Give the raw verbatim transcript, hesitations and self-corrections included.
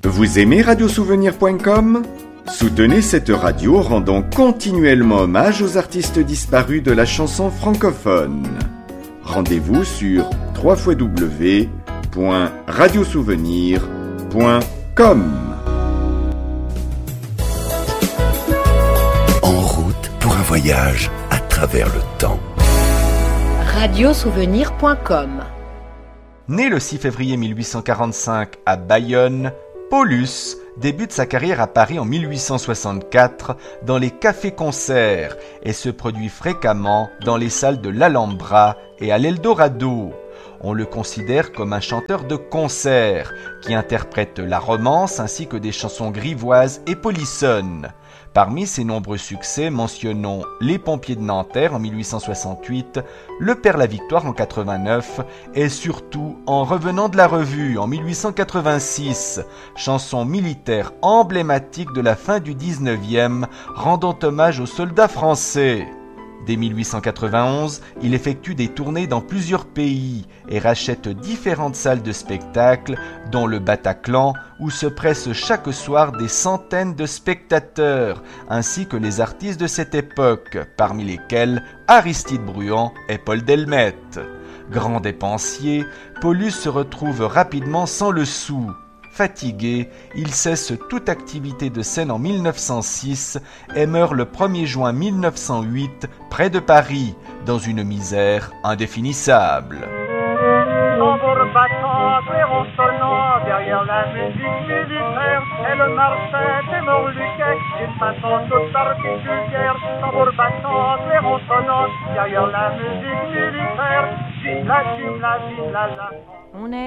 Vous aimez radiosouvenir point com ? Soutenez cette radio rendant continuellement hommage aux artistes disparus de la chanson francophone. Rendez-vous sur w w w point radiosouvenir point com. En route pour un voyage à travers le temps. radiosouvenir point com. Né le six février mille huit cent quarante-cinq à Bayonne, Paulus débute sa carrière à Paris en mille huit cent soixante-quatre dans les cafés-concerts et se produit fréquemment dans les salles de l'Alhambra et à l'Eldorado. On le considère comme un chanteur de concert qui interprète la romance ainsi que des chansons grivoises et polissonnes. Parmi ses nombreux succès, mentionnons Les Pompiers de Nanterre en mille huit cent soixante-huit, Le Père la Victoire en quatre-vingt-neuf et surtout En revenant de la revue en mille huit cent quatre-vingt-six, chanson militaire emblématique de la fin du dix-neuvième, rendant hommage aux soldats français. Dès mille huit cent quatre-vingt-onze, il effectue des tournées dans plusieurs pays et rachète différentes salles de spectacle, dont le Bataclan, où se pressent chaque soir des centaines de spectateurs, ainsi que les artistes de cette époque, parmi lesquels Aristide Bruant et Paul Delmette. Grand dépensier, Paulus se retrouve rapidement sans le sou. Fatigué, il cesse toute activité de scène en mille neuf cent six et meurt le premier juin mille neuf cent huit, près de Paris, dans une misère indéfinissable. Tambour battant, clairon sonnant, derrière la musique militaire, elle marchait des Morluquais, d'une façon toute particulière. Tambour battant, clairon sonnant, derrière la musique militaire, vive la, vive la, vive la, la.